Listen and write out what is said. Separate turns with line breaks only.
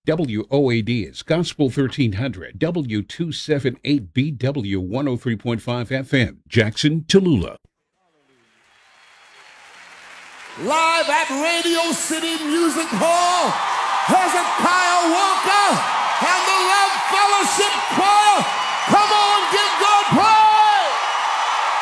WOAD is Gospel 1300, W278BW 103.5 FM, Jackson, Tallulah.
Live at Radio City Music Hall, Hezekiah Walker.